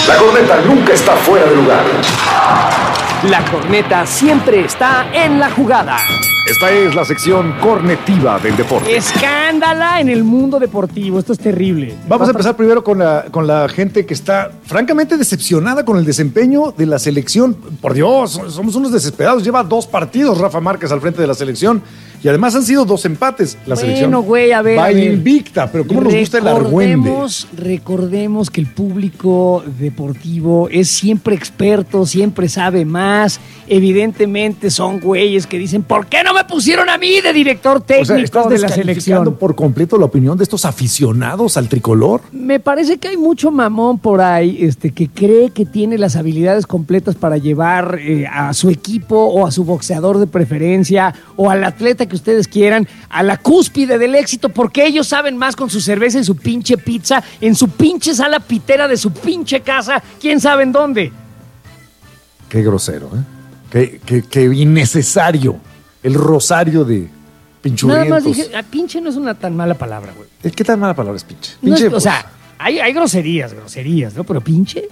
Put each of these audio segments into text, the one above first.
La corneta nunca está fuera de lugar. La corneta siempre está en la jugada. Esta es la sección cornetiva del deporte. Escándala en el mundo deportivo. Esto es terrible. Vamos a empezar primero con la gente que está francamente decepcionada con el desempeño de la selección. Por Dios, somos unos desesperados. Lleva 2 partidos Rafa Márquez al frente de la selección y además han sido 2 empates. La selección güey, a ver. va invicta, pero ¿cómo nos gusta el argüende? Recordemos que el público deportivo es siempre experto, siempre sabe más. Evidentemente son güeyes que dicen, ¿por qué no me pusieron a mí de director técnico de la selección? ¿Por completo la opinión de estos aficionados al tricolor? Me parece que hay mucho mamón por ahí que cree que tiene las habilidades completas para llevar a su equipo o a su boxeador de preferencia o al atleta que ustedes quieran a la cúspide del éxito porque ellos saben más con su cerveza y su pinche pizza en su pinche sala pitera de su pinche casa, quién sabe en dónde. Qué grosero, ¿eh? Qué innecesario. El rosario de pinchurrientos. Nada más dije, pinche no es una tan mala palabra, güey. ¿Qué tan mala palabra es pinche? No Pinche, es, o sea, hay groserías, ¿no? Pero pinche.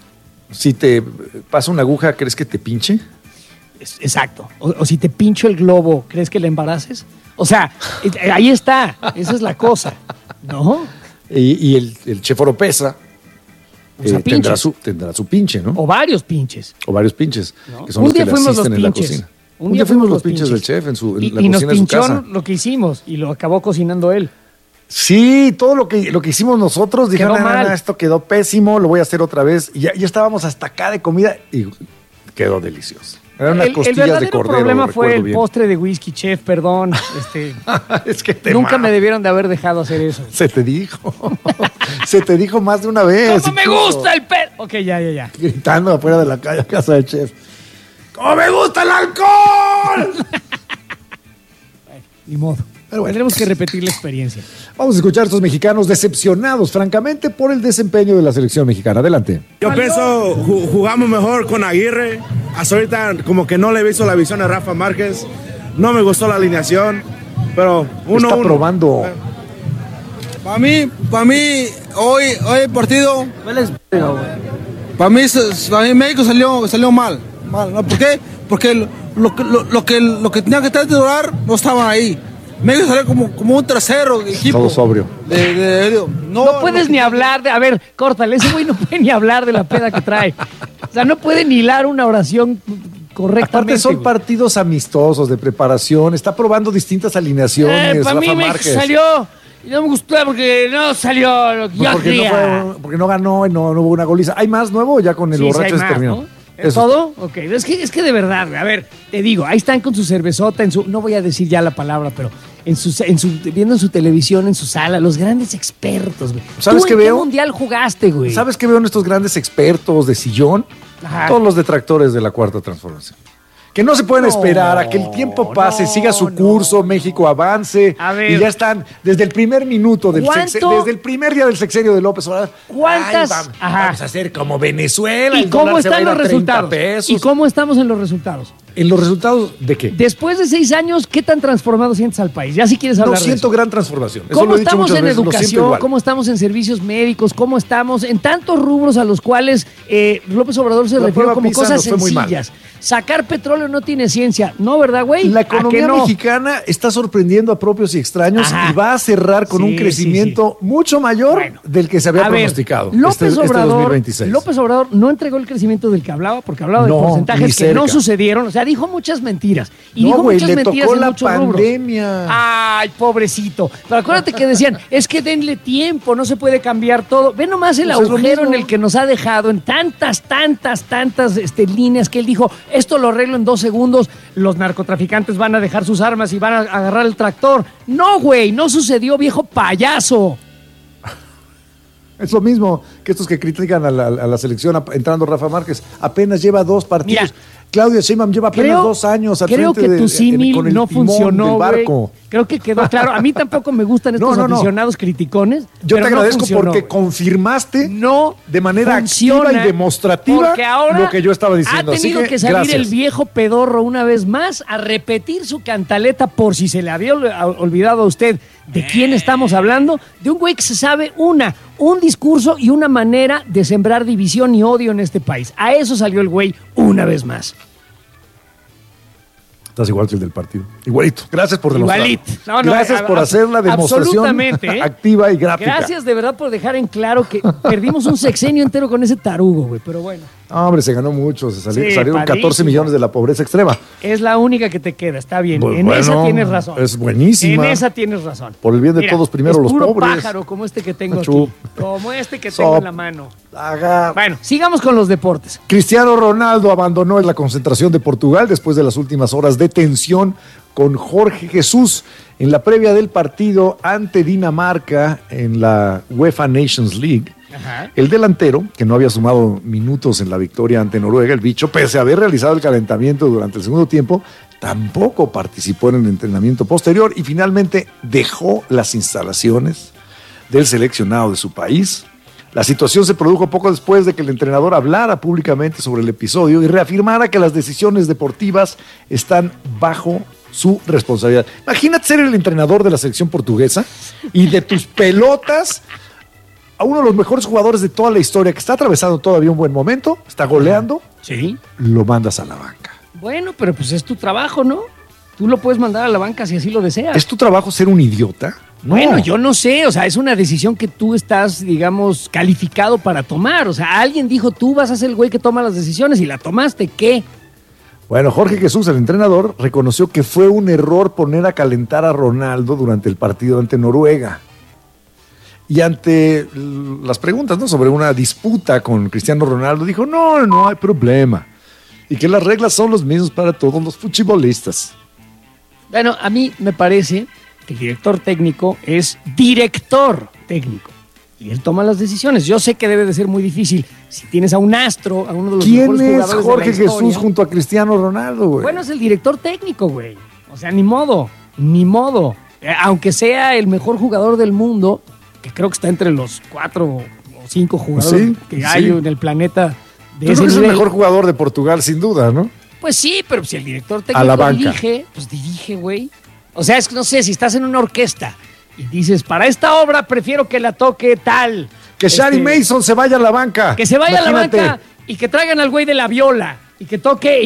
Si te pasa una aguja, ¿crees que te pinche? Exacto. O si te pincho el globo, ¿crees que le embaraces? O sea, ahí está. Esa es la cosa, ¿no? Y el Chef Oropesa tendrá su pinche, ¿no? O varios pinches. O varios pinches, ¿no? Que son un los día que fuimos le asisten los en la pinches. cocina. Un día fuimos los pinches del chef en la cocina nos de su pinchó casa. lo que hicimos y lo acabó cocinando él. Sí, todo lo que hicimos nosotros, dijeron, esto quedó pésimo, lo voy a hacer otra vez. Y ya estábamos hasta acá de comida y quedó delicioso. Eran unas costillas de cordero. El problema fue el postre de whisky, chef, perdón. Es que nunca me debieron de haber dejado hacer eso. Se te dijo. Se te dijo más de una vez. ¡Cómo me gusta el pelo! Ok, ya. Gritando afuera de la casa del chef. ¡Cómo me gusta el alcohol! Ni modo. Pero bueno. Tendremos que repetir la experiencia. Vamos a escuchar a estos mexicanos decepcionados, francamente, por el desempeño de la selección mexicana. Adelante. Yo pienso jugamos mejor con Aguirre. Hasta ahorita como que no le he visto la visión a Rafa Márquez. No me gustó la alineación, pero uno está probando. Para mí hoy el partido. Para mí México salió mal. ¿No? ¿Por qué? Porque lo que tenía que titular no estaban ahí. México salió como un tercero equipo. Todo sobrio. No puedes ni hablar de... A ver, córtale, ese güey no puede ni hablar de la peda que trae. O sea, no puede ni hilar una oración correctamente. Aparte son partidos amistosos de preparación. Está probando distintas alineaciones. Para mí México salió... Y no me gustó porque no salió lo que yo quería. Porque no ganó y no hubo una goliza. ¿Hay más nuevo ya con el borracho se terminó? ¿No? ¿Es todo? Ok, es que de verdad, a ver, te digo, ahí están con su cervezota, no voy a decir ya la palabra, pero viendo en su televisión, en su sala, los grandes expertos, güey. ¿Sabes qué veo? ¿Qué mundial jugaste, güey? ¿Sabes qué veo en estos grandes expertos de sillón? Ajá. Todos los detractores de la Cuarta Transformación. Que no se pueden esperar a que el tiempo pase, siga su curso, México avance. A ver. Y ya están desde el primer minuto desde el primer día del sexenio de López Obrador. ¿Cuántas? Vamos a hacer como Venezuela. ¿Y cómo están los resultados? ¿Y cómo estamos en los resultados? ¿En los resultados de qué? Después de 6 años, ¿qué tan transformado sientes al país? Ya si quieres hablar de eso. Siento gran transformación. ¿Cómo estamos en educación? ¿Cómo estamos en servicios médicos? ¿Cómo estamos en tantos rubros a los cuales López Obrador se refirió como cosas sencillas? Sacar petróleo no tiene ciencia. ¿No, verdad, güey? La economía mexicana está sorprendiendo a propios y extraños. Ajá. Y va a cerrar con un crecimiento mucho mayor del que se había pronosticado. López Obrador no entregó el crecimiento del que hablaba, porque hablaba de porcentajes que no sucedieron. O sea, dijo muchas mentiras. Y dijo muchas mentiras en muchos pandemia. Rubros. Ay, pobrecito. Pero acuérdate que decían, es que denle tiempo, no se puede cambiar todo. Ve nomás el agujero en el que nos ha dejado en tantas líneas que él dijo, esto lo arreglo en 2 segundos, los narcotraficantes van a dejar sus armas y van a agarrar el tractor. No, güey, no sucedió, viejo payaso. Es lo mismo que estos que critican a la selección entrando Rafa Márquez. Apenas lleva 2 partidos. Mira, Claudia Sheinbaum lleva apenas 2 años al frente creo que tu símil no funcionó, barco. Creo que quedó claro. A mí tampoco me gustan estos aficionados criticones. Yo te agradezco porque confirmaste de manera activa y demostrativa lo que yo estaba diciendo. Ha tenido que salir el viejo pedorro una vez más a repetir su cantaleta por si se le había olvidado a usted de quién estamos hablando. De un güey que se sabe un discurso y una manera de sembrar división y odio en este país. A eso salió el güey una vez más. Estás igual que el del partido. Igualito. Gracias por demostrarlo. Igualito. Gracias por hacer la demostración activa y gráfica. Gracias de verdad por dejar en claro que perdimos un sexenio entero con ese tarugo, güey. Pero bueno. No, hombre, se ganó mucho. Salieron 14 millones de la pobreza extrema. Es la única que te queda, está bien. Pues en esa tienes razón. Es buenísima. En esa tienes razón. Por el bien de todos, primero los puro pobres. Pájaro como este que tengo aquí. Como este que tengo en la mano. Haga. Bueno, sigamos con los deportes. Cristiano Ronaldo abandonó la concentración de Portugal después de las últimas horas de tensión con Jorge Jesús en la previa del partido ante Dinamarca en la UEFA Nations League. Ajá. El delantero, que no había sumado minutos en la victoria ante Noruega, el bicho, pese a haber realizado el calentamiento durante el segundo tiempo, tampoco participó en el entrenamiento posterior y finalmente dejó las instalaciones del seleccionado de su país. La situación se produjo poco después de que el entrenador hablara públicamente sobre el episodio y reafirmara que las decisiones deportivas están bajo su responsabilidad. Imagínate ser el entrenador de la selección portuguesa y de tus pelotas a uno de los mejores jugadores de toda la historia que está atravesando todavía un buen momento, está goleando, sí, lo mandas a la banca. Bueno, pero pues es tu trabajo, ¿no? Tú lo puedes mandar a la banca si así lo deseas. ¿Es tu trabajo ser un idiota? No. Bueno, yo no sé, o sea, es una decisión que tú estás, digamos, calificado para tomar. O sea, alguien dijo, tú vas a ser el güey que toma las decisiones y la tomaste, ¿qué? Bueno, Jorge Jesús, el entrenador, reconoció que fue un error poner a calentar a Ronaldo durante el partido ante Noruega. Y ante las preguntas, ¿no?, sobre una disputa con Cristiano Ronaldo, dijo, no hay problema. Y que las reglas son las mismas para todos los futbolistas. Bueno, a mí me parece que el director técnico es director técnico. Y él toma las decisiones. Yo sé que debe de ser muy difícil. Si tienes a un astro, a uno de los mejores jugadores de la historia. ¿Quién es Jorge Jesús junto a Cristiano Ronaldo, güey? Bueno, es el director técnico, güey. O sea, ni modo. Aunque sea el mejor jugador del mundo, que creo que está entre los 4 o 5 jugadores que hay en el planeta de ese nivel. Es el mejor jugador de Portugal, sin duda, ¿no? Pues sí, pero si el director técnico dirige, güey. O sea, es que no sé, si estás en una orquesta y dices, para esta obra prefiero que la toque tal. Que Shari Mason se vaya a la banca. Que se vaya a la banca y que traigan al güey de la viola y que toque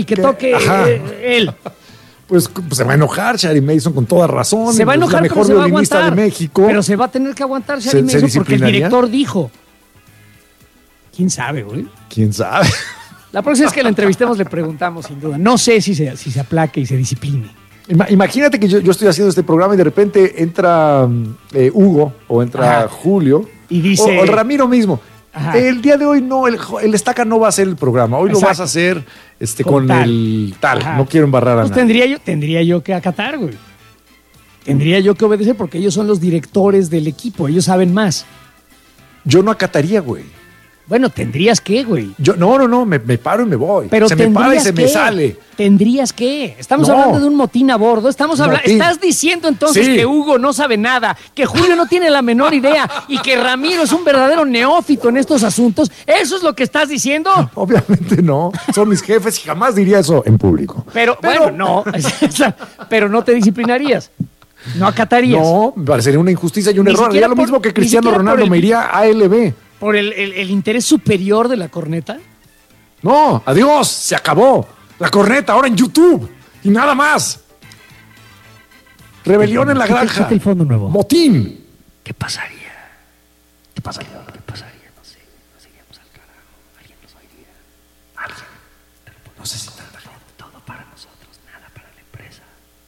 él. Pues se va a enojar Shari Mason con toda razón. Se va a enojar, la mejor pero violinista de México. Pero se va a tener que aguantar Shari Mason porque el director dijo. ¿Quién sabe, güey? ¿Quién sabe? La próxima vez que la entrevistemos le preguntamos, sin duda. No sé si se aplaque y se discipline. Imagínate que yo estoy haciendo este programa y de repente entra Hugo o entra Julio y dice, o Ramiro mismo. Ajá. El día de hoy no, el Estaca no va a hacer el programa. Hoy lo vas a hacer con tal. El tal. Ajá. No quiero embarrar a nadie. Tendría yo que acatar, güey. Tendría yo que obedecer porque ellos son los directores del equipo. Ellos saben más. Yo no acataría, güey. Bueno, tendrías que, güey. Yo no, me paro y me voy. Pero se me para y se me sale. Tendrías que. Estamos hablando de un motín a bordo. Estás diciendo entonces que Hugo no sabe nada, que Julio no tiene la menor idea y que Ramiro es un verdadero neófito en estos asuntos. ¿Eso es lo que estás diciendo? Obviamente no. Son mis jefes y jamás diría eso en público. Pero bueno, no. Pero no te disciplinarías. No acatarías. No, me parecería una injusticia y un error. Haría lo mismo que Cristiano Ronaldo, me iría a ALB. ¿Por el interés superior de la corneta? No, adiós, se acabó. La corneta ahora en YouTube y nada más. Rebelión en la granja. El fondo nuevo. Motín. ¿Qué pasaría? No sé. Nos iríamos al carajo. Alguien nos oiría. No sé si tanta gente. Todo para nosotros, nada para la empresa.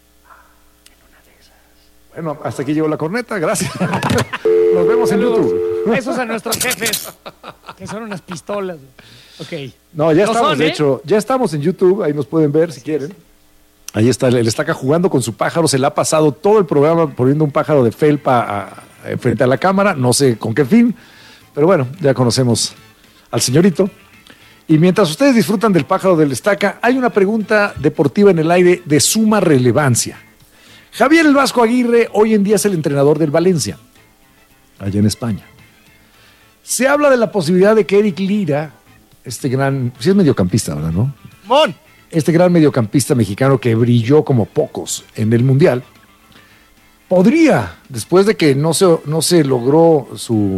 En una de esas. Bueno, hasta aquí llegó la corneta. Gracias. Nos vemos en YouTube. Besos a nuestros jefes, que son unas pistolas. Ok. No, ya estamos, de hecho, ya estamos en YouTube, ahí nos pueden ver si quieren. Ahí está, el Estaca jugando con su pájaro, se le ha pasado todo el programa poniendo un pájaro de felpa frente a la cámara, no sé con qué fin, pero bueno, ya conocemos al señorito. Y mientras ustedes disfrutan del pájaro del Estaca, hay una pregunta deportiva en el aire de suma relevancia. Javier El Vasco Aguirre hoy en día es el entrenador del Valencia, allá en España. Se habla de la posibilidad de que Eric Lira, este gran, sí es mediocampista, ¿verdad, no? ¡Mon! Este gran mediocampista mexicano que brilló como pocos en el Mundial, podría, después de que no se logró su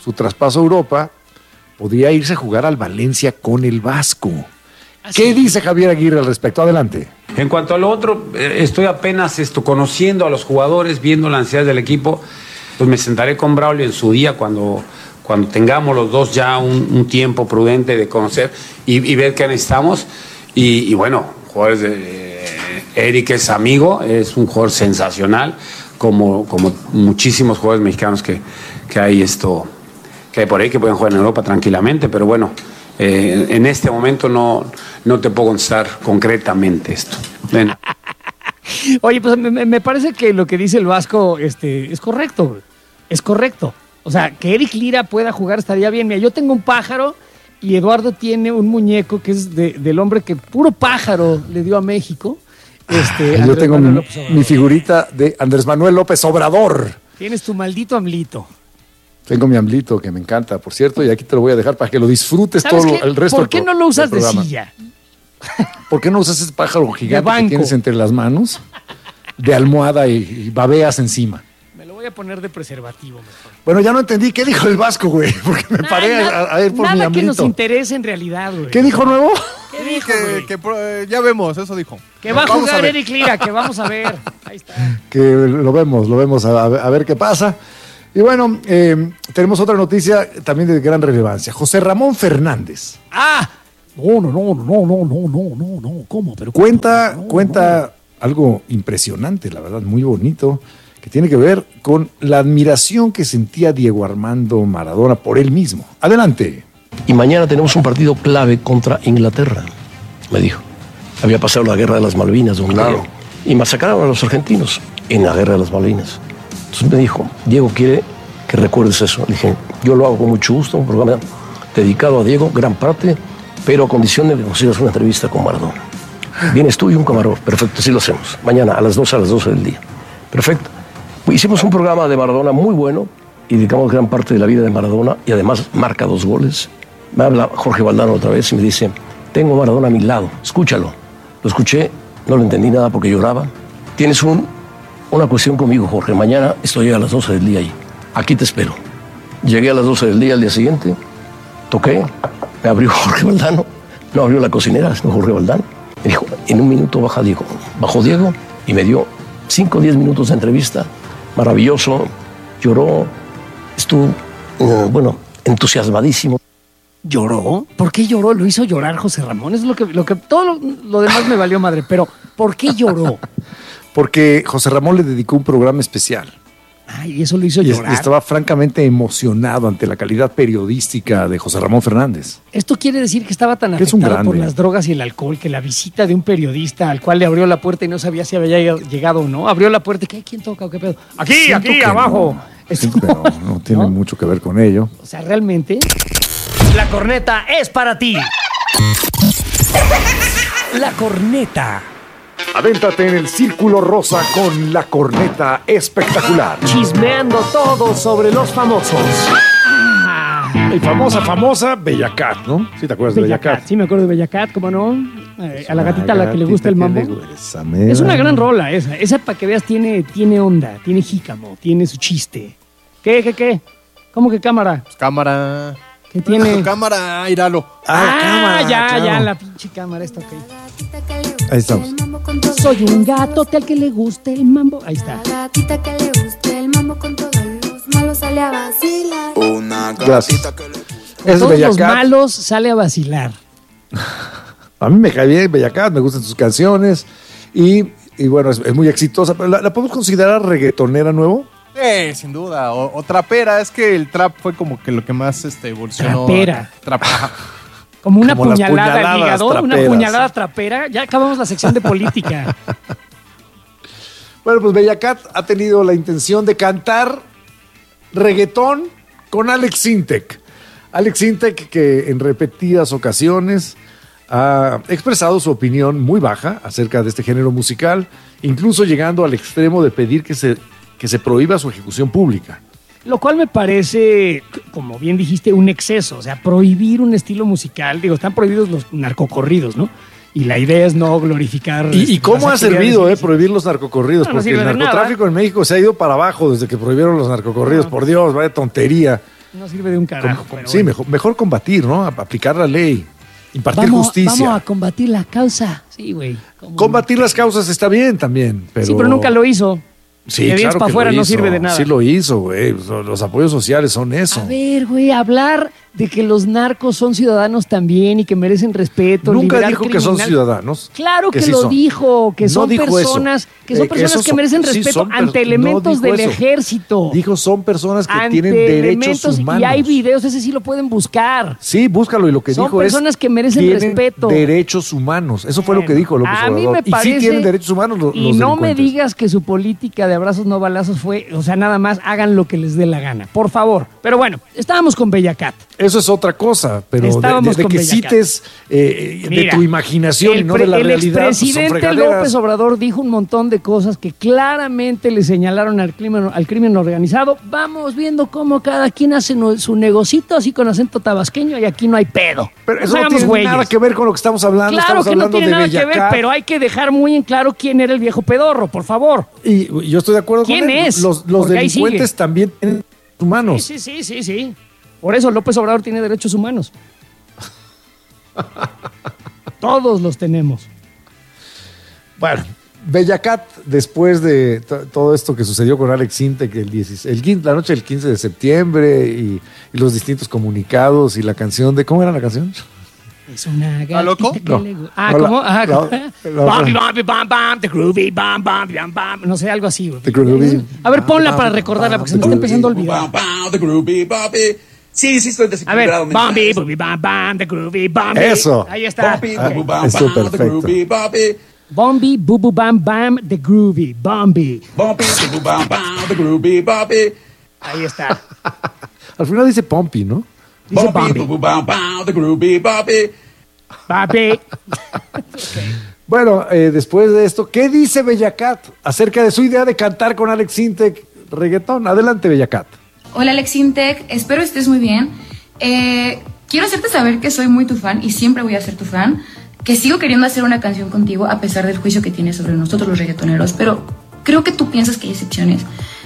su traspaso a Europa, podría irse a jugar al Valencia con el Vasco. ¿Qué dice Javier Aguirre al respecto? Adelante. En cuanto a lo otro, estoy apenas conociendo a los jugadores, viendo la ansiedad del equipo. Pues me sentaré con Braulio en su día cuando tengamos los dos ya un tiempo prudente de conocer y ver qué necesitamos. Y bueno, jugadores Eric es amigo, es un jugador sensacional, como muchísimos jugadores mexicanos que hay que hay por ahí que pueden jugar en Europa tranquilamente, pero bueno, en este momento no te puedo contestar concretamente esto. Ven. Oye, pues me parece que lo que dice el Vasco es correcto. Es correcto. O sea, que Eric Lira pueda jugar estaría bien. Mira, yo tengo un pájaro y Eduardo tiene un muñeco que es del hombre que puro pájaro le dio a México. Yo tengo mi figurita de Andrés Manuel López Obrador. Tienes tu maldito AMLito. Tengo mi AMLito que me encanta, por cierto, y aquí te lo voy a dejar para que lo disfrutes todo el resto del programa. ¿Por qué no lo usas de silla? ¿Por qué no usas ese pájaro gigante que tienes entre las manos? De almohada y babeas encima. Me lo voy a poner de preservativo mejor. Bueno, ya no entendí. ¿Qué dijo el Vasco, güey? Porque me paré a ir por mi AMLito. Nada que nos interese en realidad, güey. ¿Qué dijo nuevo? ¿Qué dijo, que ya vemos, eso dijo. Que va a jugar Eric Lira, que vamos a ver. Ahí está. Que lo vemos a ver qué pasa. Y bueno, tenemos otra noticia también de gran relevancia. José Ramón Fernández. ¡Ah! No. ¿Cómo? Pero cuenta algo impresionante, la verdad, muy bonito, que tiene que ver con la admiración que sentía Diego Armando Maradona por él mismo. Adelante. Y mañana tenemos un partido clave contra Inglaterra, me dijo. Había pasado la guerra de las Malvinas, y masacraron a los argentinos en la guerra de las Malvinas. Entonces me dijo, Diego quiere que recuerdes eso. Le dije, yo lo hago con mucho gusto, un programa dedicado a Diego, gran parte, pero a condición de que consigas una entrevista con Maradona. Vienes tú y un camarógrafo. Perfecto, así lo hacemos. Mañana a las 12 del día. Perfecto. Hicimos un programa de Maradona muy bueno y dedicamos gran parte de la vida de Maradona y además marca 2 goles. Me habla Jorge Valdano otra vez y me dice, tengo a Maradona a mi lado, escúchalo. Lo escuché, no lo entendí nada porque lloraba. Tienes una cuestión conmigo, Jorge. Mañana estoy a las 12 del día ahí. Aquí te espero. Llegué a las 12 del día al día siguiente, toqué, me abrió Jorge Valdano. No abrió la cocinera, sino Jorge Valdano. Me dijo, en un minuto baja Diego. Bajó Diego y me dio 5 o 10 minutos de entrevista. Maravilloso. Lloró. Estuvo, entusiasmadísimo. ¿Lloró? ¿Por qué lloró? Lo hizo llorar José Ramón. Es lo que todo lo demás me valió madre. Pero, ¿por qué lloró? Porque José Ramón le dedicó un programa especial. Ay, eso lo hizo llorar. Y estaba francamente emocionado ante la calidad periodística de José Ramón Fernández. Esto quiere decir que estaba tan afectado por las drogas y el alcohol que la visita de un periodista al cual le abrió la puerta y no sabía si había llegado o no. Abrió la puerta y ¿quién toca o qué pedo? Aquí, abajo. No tiene mucho que ver con ello. O sea, realmente... La corneta es para ti. La corneta. Adéntrate en el círculo rosa con la corneta espectacular. Chismeando todo sobre los famosos. Y famosa Bella Cat, ¿no? ¿Sí te acuerdas de Bella Cat? Sí, me acuerdo de Bella Cat, ¿cómo no? A la gatita a la que le gusta el mambo. Es una gran rola esa. Esa, para que veas, tiene onda, tiene jícamo, tiene su chiste. ¿Qué? ¿Cómo que cámara? Pues cámara. ¿Qué tiene? Cámara, íralo. Cámara, ya, la pinche cámara está ok. Ahí estamos. Soy un gatote al que le guste el mambo. Ahí está. La gatita que le guste el mambo con todos los malos sale a vacilar. Una Gracias. Con todos los malos sale a vacilar. A mí me cae bien Bella Cat, me gustan sus canciones y bueno, es muy exitosa. Pero ¿la podemos considerar reggaetonera nuevo? Sin duda. O trapera. Es que el trap fue como que lo que más evolucionó. Trapera. Como una puñalada al hígado, una puñalada trapera. Ya acabamos la sección de política. Bueno, pues Bella Cat ha tenido la intención de cantar reggaetón con Alex Sintek. Alex Sintek, que en repetidas ocasiones ha expresado su opinión muy baja acerca de este género musical, incluso llegando al extremo de pedir que se prohíba su ejecución pública. Lo cual me parece, como bien dijiste, un exceso. O sea, prohibir un estilo musical. Digo, están prohibidos los narcocorridos, ¿no? Y la idea es no glorificar... ¿Y cómo ha servido prohibir los narcocorridos? Porque el narcotráfico en México se ha ido para abajo desde que prohibieron los narcocorridos. Por Dios, vaya tontería. No sirve de un carajo. Sí, bueno. mejor combatir, ¿no? Aplicar la ley, impartir justicia. Vamos a combatir la causa. Sí, güey. Combatir las causas está bien también, pero... Sí, pero nunca lo hizo. Sí, de claro para afuera no sirve de nada. Sí lo hizo, güey. Los apoyos sociales son eso. A ver, güey, hablar de que los narcos son ciudadanos también y que merecen respeto. Nunca dijo que son ciudadanos. Claro que sí lo dijo, que son personas, que merecen respeto ante elementos del ejército. Dijo son personas que tienen derechos humanos. Y hay videos, ese sí lo pueden buscar. Sí, búscalo, y lo que dijo es... Son personas que merecen respeto. Derechos humanos. Eso fue lo que dijo López Obrador. A mí me parece... Y sí tienen derechos humanos los Y no me digas que su política de abrazos no balazos fue... O sea, nada más hagan lo que les dé la gana. Por favor. Pero bueno, estábamos con Bellacat. Eso es otra cosa, pero de que cites de tu imaginación y no de la realidad. El expresidente López Obrador dijo un montón de cosas que claramente le señalaron al crimen organizado. Vamos viendo cómo cada quien hace su negocito así con acento tabasqueño y aquí no hay pedo. Pero eso no tiene nada que ver con lo que estamos hablando. Claro que no tiene nada que ver, pero hay que dejar muy en claro quién era el viejo pedorro, por favor. Y yo estoy de acuerdo con él. ¿Quién es? Los delincuentes también tienen humanos. Sí. Por eso López Obrador tiene derechos humanos. Todos los tenemos. Bueno, Bellacat, después de todo esto que sucedió con Alex Sintek la noche del 15 de septiembre y los distintos comunicados y la canción de... ¿Cómo era la canción? Es una gatita loco? que No. le... ¿Cómo? The groovy, bam, bam, bam, bam. No sé, algo así. The groovy. A ver, ponla para recordarla, porque se me está empezando a olvidar. The groovy, baby. Sí, estoy desequilibrado. A ver, Bombi, Booby, Bam, Bam, The Groovy, Bombi. Eso. Ahí está. Eso, perfecto. Bombi, Boo, Bam, Bam, The Groovy, Bombi. Bombi, Boo, Bam, Bam, The Groovy, Bombi. Ahí está. Al final dice Pompi, ¿no? Dice Bombi, Boo, Bam, Bam, The Groovy, Bombi. Papi. Bueno, después de esto, ¿qué dice Bellacat acerca de su idea de cantar con Alex Sintek reggaetón? Adelante, Bellacat. Hola Alex Sintek, espero estés muy bien. Quiero hacerte saber que soy muy tu fan y siempre voy a ser tu fan, que sigo queriendo hacer una canción contigo a pesar del juicio que tienes sobre nosotros los reggaetoneros, pero creo que tú piensas que hay excepciones.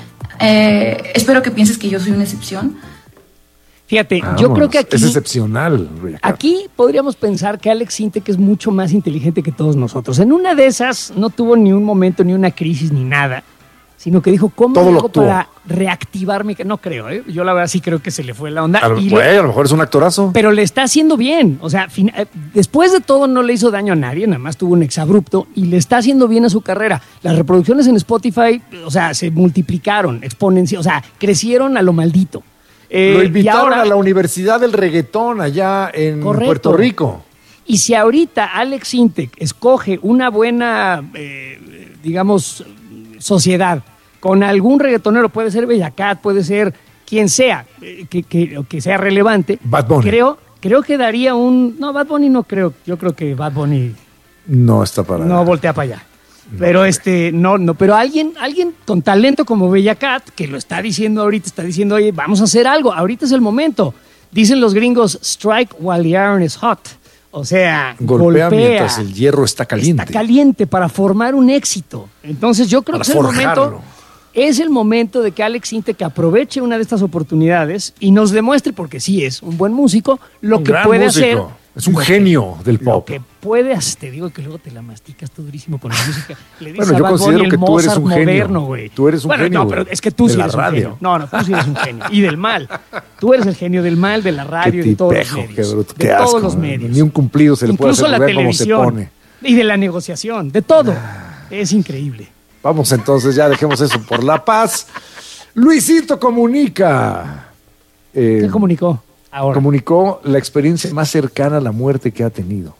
Espero que pienses que yo soy una excepción. Fíjate, yo creo que aquí... Es excepcional, Bellacat. Aquí podríamos pensar que Alex Sintek es mucho más inteligente que todos nosotros. En una de esas no tuvo ni un momento, ni una crisis, ni nada, sino que dijo, ¿cómo hago para reactivarme? No creo, ¿eh? Yo la verdad sí creo que se le fue la onda. A lo mejor es un actorazo. Pero le está haciendo bien. O sea, después de todo no le hizo daño a nadie, nada más tuvo un exabrupto y le está haciendo bien a su carrera. Las reproducciones en Spotify, o sea, se multiplicaron, o sea, crecieron a lo maldito. Lo invitaron a la Universidad del Reggaetón allá en Puerto Rico. Y si ahorita Alex Sintek escoge una buena, digamos, sociedad con algún reggaetonero, puede ser Bellacat, puede ser quien sea, que sea relevante. Bad Bunny. Creo que daría no, Bad Bunny no creo. Yo creo que Bad Bunny no está para... No voltea para allá. Pero pero alguien con talento como Bellacat, que lo está diciendo ahorita, está diciendo, oye, vamos a hacer algo, ahorita es el momento. Dicen los gringos, strike while the iron is hot. O sea, golpea mientras el hierro está caliente. Está caliente para formar un éxito. Entonces yo creo que es el momento de que Alex Sintek aproveche una de estas oportunidades y nos demuestre, porque sí es un buen músico, lo que puede hacer. Es un genio del pop. Lo que puede hacer, te digo que luego te la masticas tú durísimo con la música. Le dices bueno, yo considero que tú eres un moderno, genio. Tú eres un genio. No, pero es que tú sí eres un genio. No, tú sí eres un genio. Y del mal. Tú eres el genio del mal, de la radio y de todos los medios. Qué asco, todos los medios. Ni un cumplido se le puede hacer ver cómo se pone. Y de la negociación, de todo. Es increíble. Vamos entonces, ya dejemos eso por la paz. Luisito Comunica. ¿Qué comunicó? Ahora. Comunicó la experiencia más cercana a la muerte que ha tenido.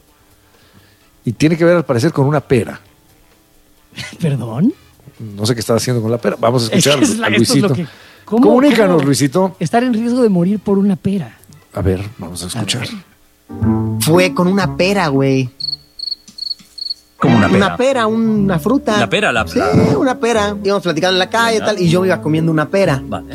Y tiene que ver, al parecer, con una pera. ¿Perdón? No sé qué estaba haciendo con la pera. Vamos a escuchar a Luisito. Comunícanos, Luisito. Estar en riesgo de morir por una pera. A ver, vamos a escuchar. Fue con una pera, güey. ¿Cómo una pera? Una pera, una fruta. ¿La pera? Sí, una pera. Íbamos platicando en la calle y tal, y yo iba comiendo una pera. Vale.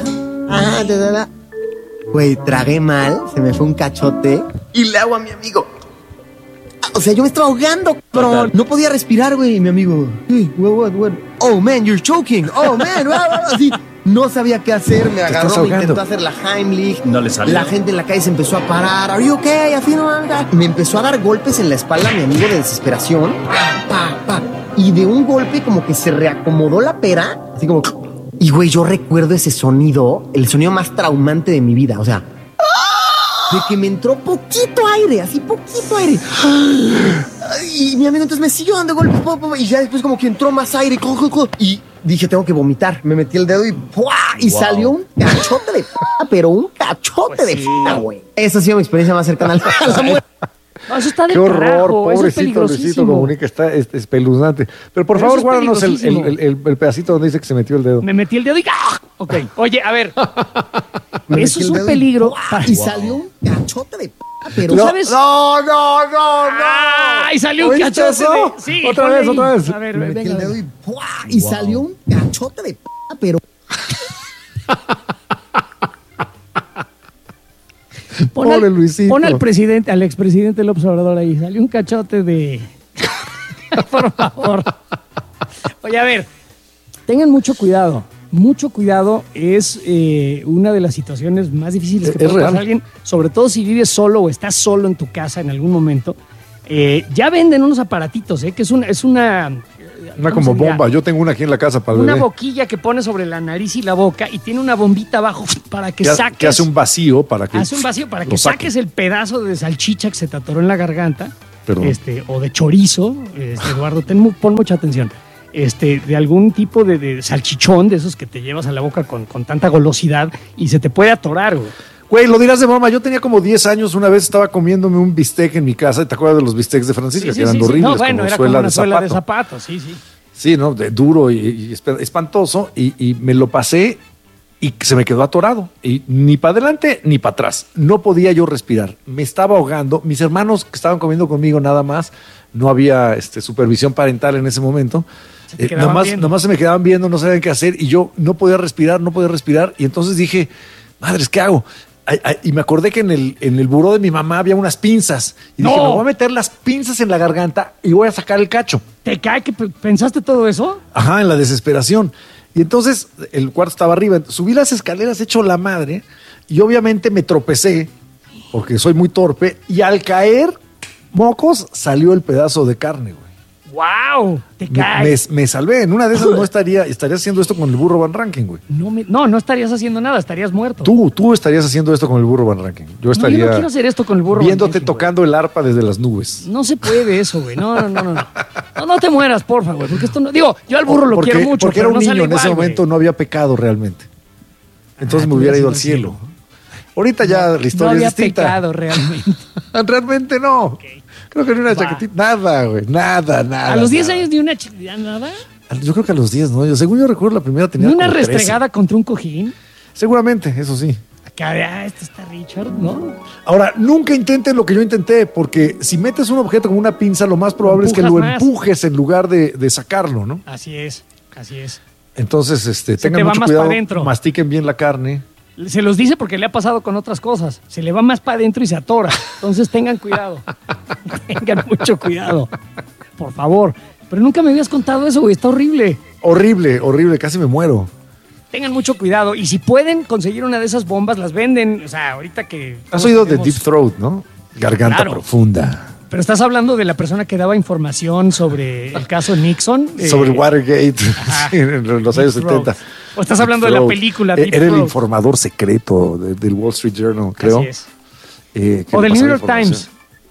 Güey, tragué mal, se me fue un cachote y le hago a mi amigo. O sea, yo me estaba ahogando, pero no podía respirar, güey. Y mi amigo, hey, what? Oh, man, you're choking. Oh, man, así. No sabía qué hacer, me estás agarró, me ahogando. intentó hacer la Heimlich. No le salió. La gente en la calle se empezó a parar. ¿Are you okay? Así no anda. Me empezó a dar golpes en la espalda mi amigo de desesperación. Pa, pa, pa. Y de un golpe como que se reacomodó la pera. Así como... Y güey, yo recuerdo ese sonido, el sonido más traumante de mi vida. O sea... De que me entró poquito aire, así poquito aire. Y mi amigo entonces me siguió dando golpes. Y ya después como que entró más aire. Y dije, tengo que vomitar. Me metí el dedo y ¡pua! Y salió un cachote de pero un cachote de güey. Esa ha sido mi experiencia más cercana a la muerte. No, eso está de Qué horror, carajo, eso es pobrecito Luisito peligrosísimo. Comunica, está espeluznante. Pero por Pero favor, eso es guárdanos peligrosísimo. el pedacito donde dice que se metió el dedo. Me metí el dedo y ¡ah! Ok, oye, a ver. Me Eso metí es el un dedo peligro. Y salió un cachote de pero... ¿Tú sabes? No. ¡Ay, salió un ¿Oíste cachote eso? de... Sí, Otra ponle vez, ahí. otra vez. A ver, Me metí venga, el dedo venga. y ¡pua! Y salió un cachote de pero... Pobre Luisito. Pon al presidente, al expresidente López Obrador ahí. Salió un cachote de... Por favor. Oye, a ver, tengan mucho cuidado. Mucho cuidado es una de las situaciones más difíciles que Es puede pasar real. a alguien, sobre todo si vives solo o estás solo en tu casa en algún momento. Ya venden unos aparatitos, que es una Una ¿cómo como se llama? bomba. Yo tengo una aquí en la casa para el Una bebé. boquilla que pone sobre la nariz y la boca y tiene una bombita abajo para que saques. Que hace un vacío para que Hace un vacío para lo que saque. saques el pedazo de salchicha que se te atoró en la garganta, Perdón. o de chorizo, Eduardo, pon mucha atención, de algún tipo de salchichón de esos que te llevas a la boca con tanta golosidad y se te puede atorar, güey. Güey, lo dirás de broma. Yo tenía como 10 años. Una vez estaba comiéndome un bistec en mi casa. ¿Te acuerdas de los bistecs de Francisca? Que eran horribles. No, bueno, como era como una suela de zapato. zapato, sí, sí. Sí, ¿no? Duro y espantoso. Y me lo pasé y se me quedó atorado. Y ni para adelante ni para atrás. No podía yo respirar. Me estaba ahogando. Mis hermanos que estaban comiendo conmigo nada más. No había supervisión parental en ese momento. Nomás se me quedaban viendo, no sabían qué hacer. Y yo no podía respirar. Y entonces dije, madres, ¿qué hago? Y me acordé que en el buró de mi mamá había unas pinzas. Y dije, me voy a meter las pinzas en la garganta y voy a sacar el cacho. ¿Te cae que pensaste todo eso? Ajá, en la desesperación. Y entonces el cuarto estaba arriba. Subí las escaleras hecho la madre y obviamente me tropecé porque soy muy torpe. Y al caer, mocos, salió el pedazo de carne, güey. ¡Wow! Te caes. Me salvé. En una de esas no estaría haciendo esto con el burro Van Ranking, güey. No estarías haciendo nada, estarías muerto. Tú estarías haciendo esto con el burro Van Ranking. Yo estaría yo no quiero hacer esto con el burro Van viéndote Ranking, tocando el arpa desde las nubes. No se puede eso, güey. No te mueras, porfa, güey. Porque esto no... Digo, yo al burro lo quiero mucho, porque pero era un no niño sale en ese igual, momento, güey. no había pecado realmente. Entonces me hubiera ido al cielo. Ahorita ya la historia no había es distinta. pecado realmente. Realmente no. Okay. Creo que ni una chaquetita. Nada, güey. Nada. ¿A los 10 años ni una nada? Yo creo que a los 10, ¿no? Según yo recuerdo, la primera tenía ¿Ni una como 13. restregada contra un cojín? Seguramente, eso sí. Acá, este está Richard, ¿no? Ahora, nunca intenten lo que yo intenté, porque si metes un objeto como una pinza, lo más probable es que lo empujes en lugar de sacarlo, ¿no? Así es. Entonces, tengan mucho cuidado, mastiquen bien la carne. Se los dice porque le ha pasado con otras cosas. Se le va más para adentro y se atora. Entonces tengan cuidado. Tengan mucho cuidado. Por favor. Pero nunca me habías contado eso, güey. Está horrible. Horrible. Casi me muero. Tengan mucho cuidado. Y si pueden conseguir una de esas bombas, las venden. O sea, ahorita que... Has oído de Deep Throat, ¿no? Garganta profunda. Pero estás hablando de la persona que daba información sobre el caso Nixon. Sobre Watergate en los años 70. ¿O estás hablando de la película Deep Era Throat? el informador secreto del Wall Street Journal, creo. Así es. O del New York Times.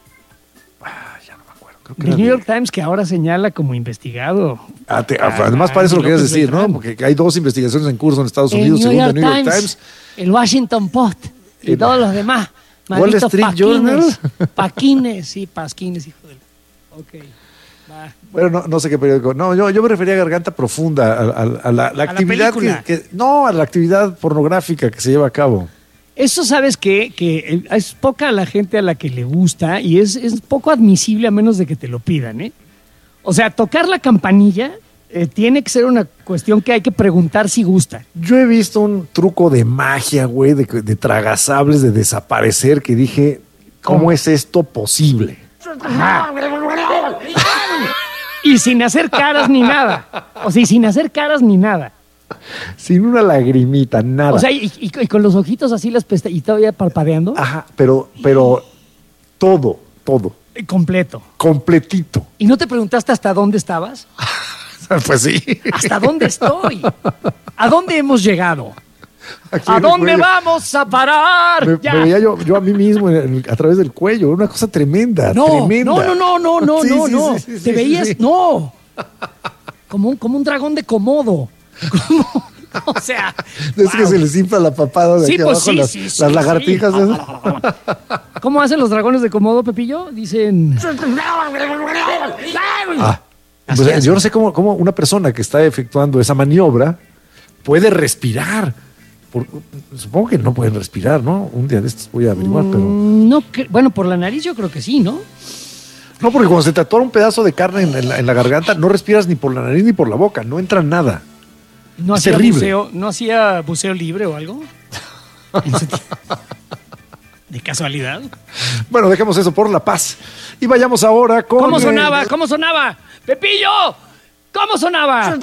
Ya no me acuerdo. El New York Times, que ahora señala como investigado. Además parece lo que querías decir, ¿no? Porque hay 2 investigaciones en curso en Estados Unidos, según el New York Times. El Washington Post y todos los demás. Wall Street Journal. Pasquines, hijo de... Ok. Va. Bueno, no sé qué periódico. No, yo me refería a garganta profunda, a la actividad a la actividad pornográfica que se lleva a cabo. Eso sabes que es poca la gente a la que le gusta y es poco admisible a menos de que te lo pidan, ¿eh? O sea, tocar la campanilla tiene que ser una cuestión que hay que preguntar si gusta. Yo he visto un truco de magia, güey, de tragasables, de desaparecer, que dije, ¿cómo es esto posible? Ajá. Y sin hacer caras ni nada. O sea, sin hacer caras ni nada. Sin una lagrimita, nada. O sea, y con los ojitos así las pestañas y todavía parpadeando. Ajá, pero todo. Completo. Completito. ¿Y no te preguntaste hasta dónde estabas? Pues sí. ¿Hasta dónde estoy? ¿A dónde hemos llegado? ¿A dónde vamos a parar? Me veía yo a mí mismo a través del cuello. Una cosa tremenda, tremenda. No. Te veías, no. Como un dragón de Komodo. O sea. Es que se les infla la papada de aquí abajo las lagartijas. ¿Cómo hacen los dragones de Komodo, Pepillo? Dicen. Pues yo no sé cómo una persona que está efectuando esa maniobra puede respirar. Supongo que no pueden respirar, ¿no? Un día de estos voy a averiguar, pero. No, bueno, por la nariz yo creo que sí, ¿no? No, porque cuando se te atora un pedazo de carne en la garganta, no respiras ni por la nariz ni por la boca, no entra nada. ¿No es hacía terrible. ¿No hacía buceo libre o algo? ¿De casualidad? Bueno, dejemos eso por la paz. Y vayamos ahora con. ¿Cómo sonaba? ¿Cómo sonaba? ¡Pepillo! ¿Cómo sonaba?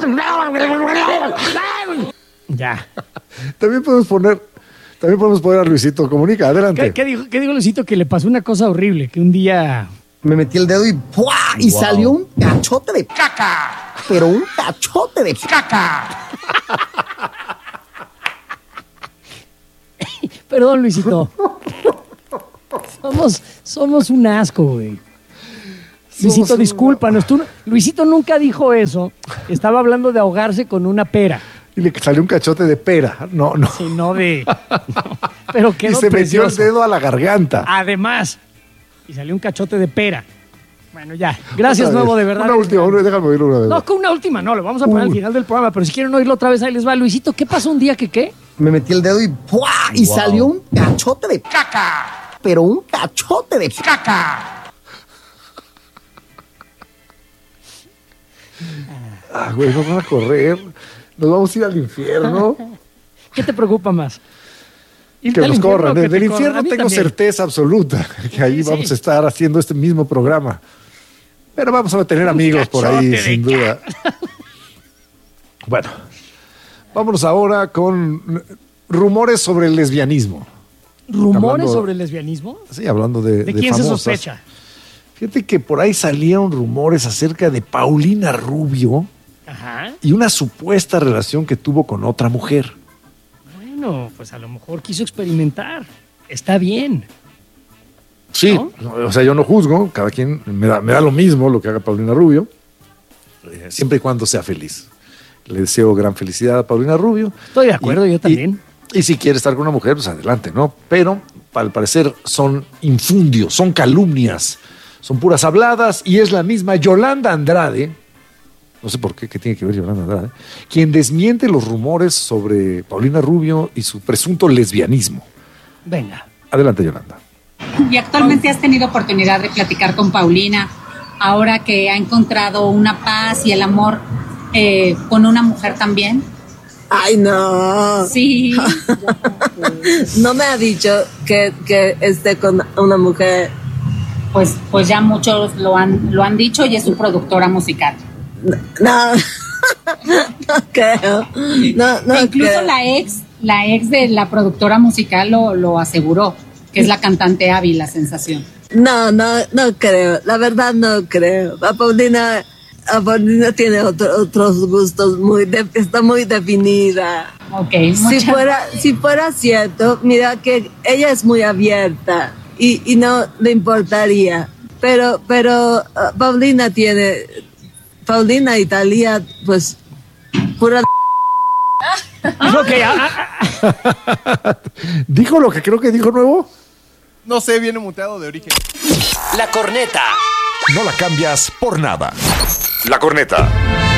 Ya. También podemos poner a Luisito Comunica. Adelante. ¿Qué dijo Luisito? Que le pasó una cosa horrible, que un día me metí el dedo y ¡pua! Y salió un cachote de caca. Pero un cachote de caca. Perdón, Luisito. Somos un asco, güey. Luisito, discúlpanos. Luisito nunca dijo eso. Estaba hablando de ahogarse con una pera. Y le salió un cachote de pera. No. Sí, no de. Pero quedó y se precioso. metió el dedo a la garganta. Además. Y salió un cachote de pera. Bueno, ya. Gracias, Nuevo, de verdad. Una última, déjame oírlo una vez. No, con una última no, lo vamos a poner al final del programa. Pero si quieren oírlo otra vez, ahí les va. Luisito, ¿qué pasó un día que qué? Me metí el dedo y ¡pua! Y salió un cachote de caca. Pero un cachote de caca. Güey, nos van a correr. Nos vamos a ir al infierno. ¿Qué te preocupa más? Que nos corran. Del infierno tengo certeza absoluta que ahí vamos a estar haciendo este mismo programa. Pero vamos a tener amigos por ahí, sin duda. Bueno, vámonos ahora con rumores sobre el lesbianismo. ¿Rumores sobre el lesbianismo? Sí, hablando de quién famosas. se sospecha? Fíjate que por ahí salieron rumores acerca de Paulina Rubio. Ajá. Y una supuesta relación que tuvo con otra mujer. Bueno, pues a lo mejor quiso experimentar. Está bien. Sí, ¿no? O sea, yo no juzgo, cada quien me da lo mismo lo que haga Paulina Rubio, siempre y cuando sea feliz. Le deseo gran felicidad a Paulina Rubio. Estoy de acuerdo, yo también. Y si quiere estar con una mujer, pues adelante, ¿no? Pero al parecer son infundios, son calumnias, son puras habladas, y es la misma Yolanda Andrade. No sé por qué tiene que ver Yolanda Andrade, quien desmiente los rumores sobre Paulina Rubio y su presunto lesbianismo. Venga. Adelante, Yolanda. ¿Y actualmente has tenido oportunidad de platicar con Paulina, ahora que ha encontrado una paz y el amor con una mujer también? Ay, no. Sí. No me ha dicho que esté con una mujer. Pues ya muchos lo han dicho, y es su productora musical. No, no creo. No incluso creo. la ex de la productora musical lo aseguró, que es la cantante Abby, La Sensación. No creo. La verdad no creo. A Paulina tiene otros gustos, está muy definida. Okay, si fuera cierto, mira que ella es muy abierta y no le importaría. Pero Paulina y Thalía, pues, pura. ¿Dijo lo que creo que dijo Nuevo? No sé, viene muteado de origen. La corneta. No la cambias por nada. La corneta.